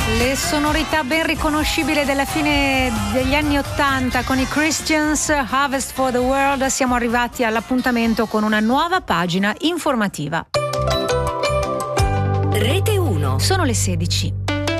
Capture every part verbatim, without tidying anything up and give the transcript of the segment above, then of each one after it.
Le sonorità ben riconoscibili della fine degli anni Ottanta con i Christians, Harvest for the World. Siamo arrivati all'appuntamento con una nuova pagina informativa. Rete uno. Sono le sedici.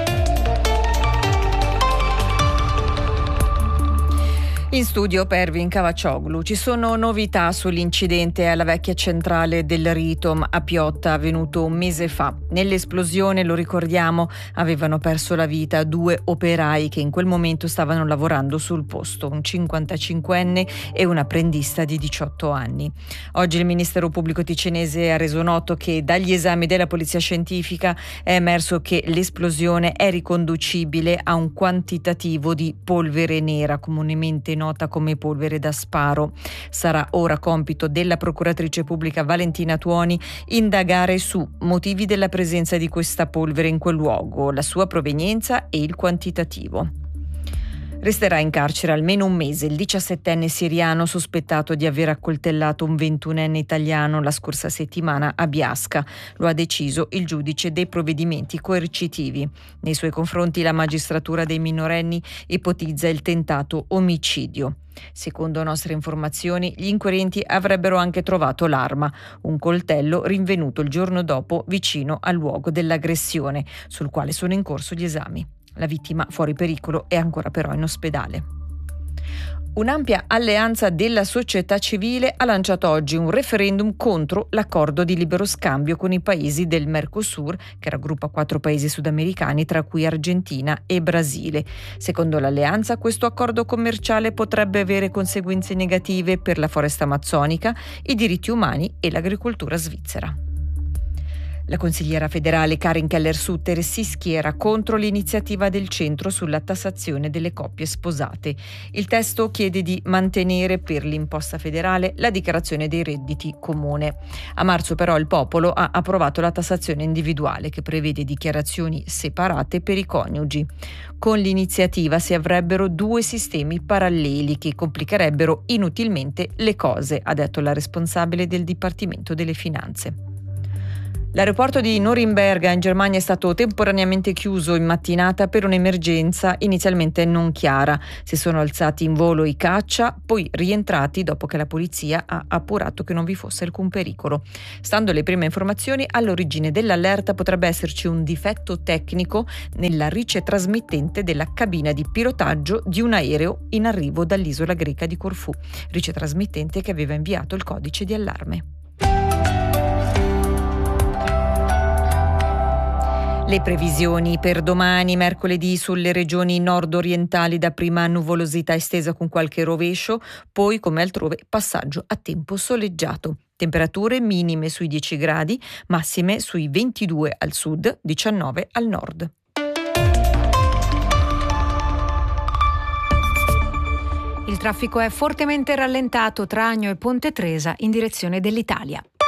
In studio Pervin Cavaccioglu. Ci sono novità sull'incidente alla vecchia centrale del Ritom a Piotta avvenuto un mese fa. Nell'esplosione, lo ricordiamo, avevano perso la vita due operai che in quel momento stavano lavorando sul posto, un cinquantacinquenne e un apprendista di diciotto anni. Oggi il Ministero Pubblico Ticinese ha reso noto che dagli esami della Polizia Scientifica è emerso che l'esplosione è riconducibile a un quantitativo di polvere nera, comunemente nota come polvere da sparo. Sarà ora compito della procuratrice pubblica Valentina Tuoni indagare su motivi della presenza di questa polvere in quel luogo, la sua provenienza e il quantitativo. Resterà in carcere almeno un mese il diciassettenne siriano sospettato di aver accoltellato un ventunenne italiano la scorsa settimana a Biasca. Lo ha deciso il giudice dei provvedimenti coercitivi. Nei suoi confronti la magistratura dei minorenni ipotizza il tentato omicidio. Secondo nostre informazioni, gli inquirenti avrebbero anche trovato l'arma, un coltello rinvenuto il giorno dopo vicino al luogo dell'aggressione, sul quale sono in corso gli esami. La vittima, fuori pericolo, è ancora però in ospedale. Un'ampia alleanza della società civile ha lanciato oggi un referendum contro l'accordo di libero scambio con i paesi del Mercosur, che raggruppa quattro paesi sudamericani, tra cui Argentina e Brasile. Secondo l'alleanza, questo accordo commerciale potrebbe avere conseguenze negative per la foresta amazzonica, i diritti umani e l'agricoltura svizzera. La consigliera federale Karin Keller-Sutter si schiera contro l'iniziativa del centro sulla tassazione delle coppie sposate. Il testo chiede di mantenere per l'imposta federale la dichiarazione dei redditi comune. A marzo però il popolo ha approvato la tassazione individuale che prevede dichiarazioni separate per i coniugi. Con l'iniziativa si avrebbero due sistemi paralleli che complicherebbero inutilmente le cose, ha detto la responsabile del Dipartimento delle Finanze. L'aeroporto di Norimberga in Germania è stato temporaneamente chiuso in mattinata per un'emergenza inizialmente non chiara. Si sono alzati in volo i caccia, poi rientrati dopo che la polizia ha appurato che non vi fosse alcun pericolo. Stando alle prime informazioni, all'origine dell'allerta potrebbe esserci un difetto tecnico nella rice trasmittente della cabina di pilotaggio di un aereo in arrivo dall'isola greca di Corfù, rice trasmittente che aveva inviato il codice di allarme. Le previsioni per domani, mercoledì, sulle regioni nord-orientali dapprima nuvolosità estesa con qualche rovescio, poi come altrove passaggio a tempo soleggiato. Temperature minime sui dieci gradi, massime sui ventidue al sud, diciannove al nord. Il traffico è fortemente rallentato tra Agno e Ponte Tresa in direzione dell'Italia.